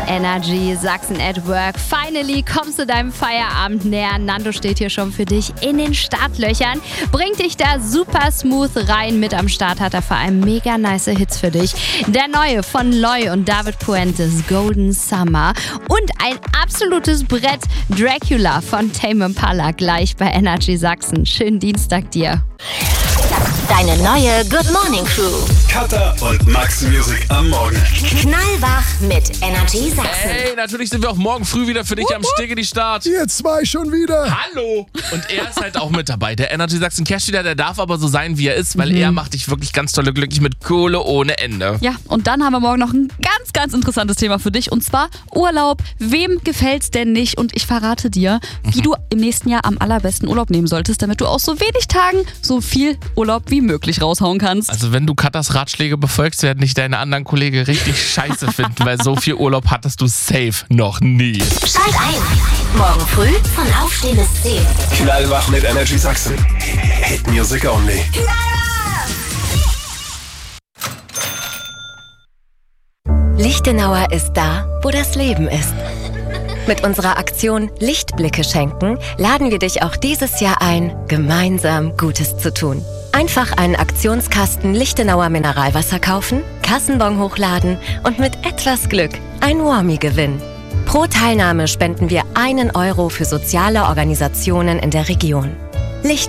Energy Sachsen at Work. Finally kommst du deinem Feierabend näher. Nando steht hier schon für dich in den Startlöchern. Bringt dich da super smooth rein. Mit am Start hat er vor allem mega nice Hits für dich. Der neue von Loy und David Puentes, Golden Summer. Und ein absolutes Brett, Dracula von Tame Impala, gleich bei Energy Sachsen. Schönen Dienstag dir. Deine neue Good Morning Crew. Katha und Max Music am Morgen. Knallwach mit Energy Sachsen. Hey, natürlich sind wir auch morgen früh wieder für dich am Start. Ihr zwei schon wieder. Hallo! Und er ist halt auch mit dabei. Der Energy Sachsen Cashleader, der darf aber so sein, wie er ist, weil er macht dich wirklich ganz tolle glücklich mit Kohle ohne Ende. Ja, und dann haben wir morgen noch ein ganz, ganz interessantes Thema für dich. Und zwar Urlaub. Wem gefällt's denn nicht? Und ich verrate dir, wie du im nächsten Jahr am allerbesten Urlaub nehmen solltest, damit du aus so wenig Tagen so viel Urlaub wie möglich raushauen kannst. Also wenn du Katas Ratschläge befolgst, werden dich deine anderen Kollegen richtig scheiße finden, weil so viel Urlaub hattest du safe noch nie. Schalt ein. Morgen früh von Aufstehen bis 10. Knallwach mit Energy Sachsen. Hit Music only. Lichtenauer ist da, wo das Leben ist. Mit unserer Aktion Lichtblicke schenken laden wir dich auch dieses Jahr ein, gemeinsam Gutes zu tun. Einfach einen Aktionskasten Lichtenauer Mineralwasser kaufen, Kassenbon hochladen und mit etwas Glück ein Warmie gewinnen. Pro Teilnahme spenden wir 1 Euro für soziale Organisationen in der Region.